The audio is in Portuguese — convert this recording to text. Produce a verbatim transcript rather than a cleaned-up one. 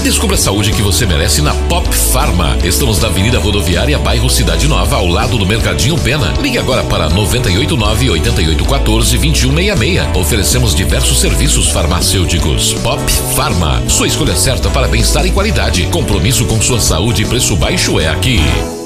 Descubra a saúde que você merece na Pop Pharma. Estamos na Avenida Rodoviária, bairro Cidade Nova, ao lado do Mercadinho Pena. Ligue agora para nove oito nove, oito oito um quatro, dois um seis seis. Oferecemos diversos serviços farmacêuticos. Pop Pharma, sua escolha certa para bem-estar e qualidade. Compromisso com sua saúde e preço baixo é aqui.